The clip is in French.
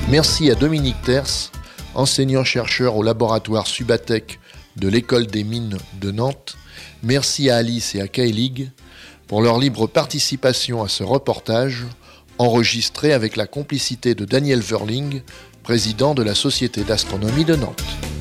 Merci à Dominique Terce, enseignant-chercheur au laboratoire Subatec de l'École des mines de Nantes. Merci à Alice et à Kailig pour leur libre participation à ce reportage, enregistré avec la complicité de Daniel Verling, président de la Société d'astronomie de Nantes.